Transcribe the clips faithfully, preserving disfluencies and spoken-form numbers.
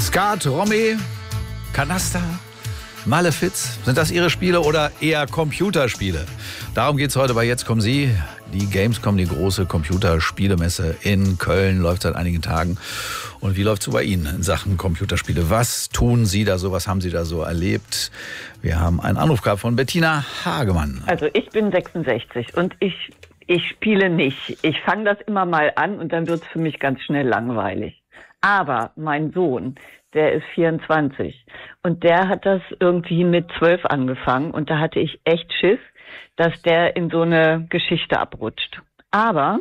Skat, Romy, Kanaster, Malefiz, sind das Ihre Spiele oder eher Computerspiele? Darum geht es heute bei Jetzt kommen Sie. Die Gamescom, die große Computerspielemesse in Köln, läuft seit einigen Tagen. Und wie läuft es so bei Ihnen in Sachen Computerspiele? Was tun Sie da so? Was haben Sie da so erlebt? Wir haben einen Anruf gehabt von Bettina Hagemann. Also ich bin sechsundsechzig und ich, ich spiele nicht. Ich fange das immer mal an und dann wird es für mich ganz schnell langweilig. Aber mein Sohn, der ist vierundzwanzig und der hat das irgendwie mit zwölf angefangen und da hatte ich echt Schiss, dass der in so eine Geschichte abrutscht. Aber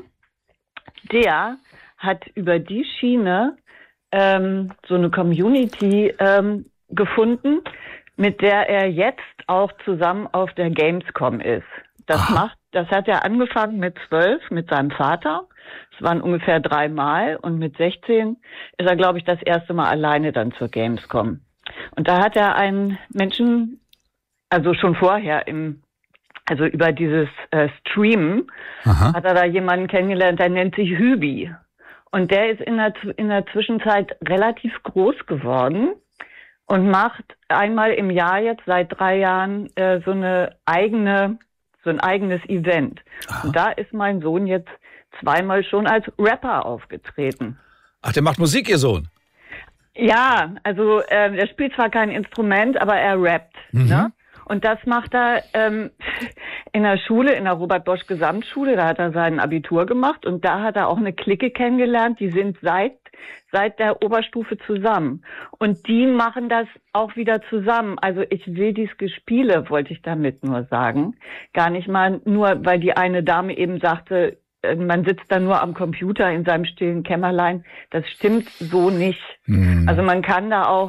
der hat über die Schiene ähm, so eine Community ähm, gefunden, mit der er jetzt auch zusammen auf der Gamescom ist. Das Aha. macht, das hat er angefangen mit zwölf mit seinem Vater. Es waren ungefähr dreimal und mit sechzehn ist er, glaube ich, das erste Mal alleine dann zur Gamescom. Und da hat er einen Menschen, also schon vorher im Also über dieses äh, Streamen Aha. hat er da jemanden kennengelernt, der nennt sich Hübi. Und der ist in der, in der Zwischenzeit relativ groß geworden und macht einmal im Jahr jetzt seit drei Jahren äh, so eine eigene, so ein eigenes Event. Aha. Und da ist mein Sohn jetzt zweimal schon als Rapper aufgetreten. Ach, der macht Musik, Ihr Sohn? Ja, also äh, er spielt zwar kein Instrument, aber er rappt, Mhm. ne? Und das macht er ähm, in der Schule, in der Robert-Bosch-Gesamtschule. Da hat er sein Abitur gemacht und da hat er auch eine Clique kennengelernt. Die sind seit seit der Oberstufe zusammen. Und die machen das auch wieder zusammen. Also ich will dieses Gespiele, wollte ich damit nur sagen. Gar nicht mal nur, weil die eine Dame eben sagte, äh, man sitzt da nur am Computer in seinem stillen Kämmerlein. Das stimmt so nicht. Mhm. Also man kann da auch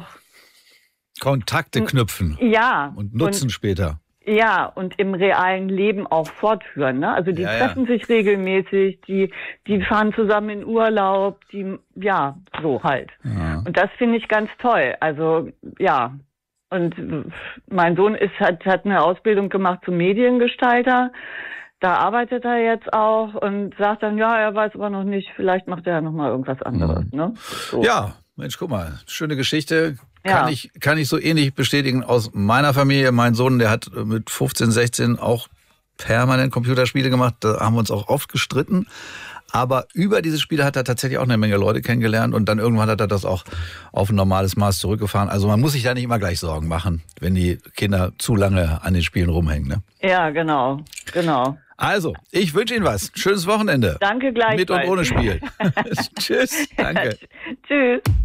Kontakte knüpfen ja und nutzen und, später. ja und im realen Leben auch fortführen, ne? Also die Ja, treffen ja. sich regelmäßig, die die fahren zusammen in Urlaub, die ja so halt. Ja. Und das finde ich ganz toll. Also ja, und mein Sohn ist hat hat eine Ausbildung gemacht zum Mediengestalter. Da arbeitet er jetzt auch und sagt dann, ja, er weiß aber noch nicht, vielleicht macht er ja noch mal irgendwas anderes, Mhm. ne? So. Ja, Mensch, guck mal, schöne Geschichte. Ja. Kann ich, kann ich so ähnlich bestätigen aus meiner Familie. Mein Sohn, der hat mit fünfzehn, sechzehn auch permanent Computerspiele gemacht. Da haben wir uns auch oft gestritten. Aber über diese Spiele hat er tatsächlich auch eine Menge Leute kennengelernt. Und dann irgendwann hat er das auch auf ein normales Maß zurückgefahren. Also man muss sich da nicht immer gleich Sorgen machen, wenn die Kinder zu lange an den Spielen rumhängen. Ne? Ja, genau, genau. Also, ich wünsche Ihnen was. Schönes Wochenende. Danke gleichfalls. Mit und ohne Spiel. Tschüss. Danke. Tschüss.